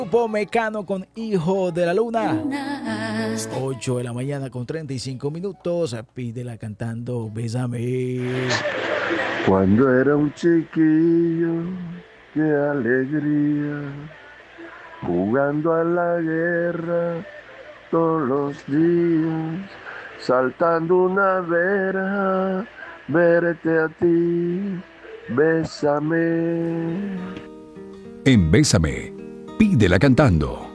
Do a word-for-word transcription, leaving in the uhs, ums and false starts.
Grupo Mecano con Hijo de la Luna. ocho de la mañana con treinta y cinco minutos. Pídela cantando Bésame. Cuando era un chiquillo, qué alegría, jugando a la guerra todos los días, saltando una vera, verte a ti, bésame. En Bésame, pídela cantando.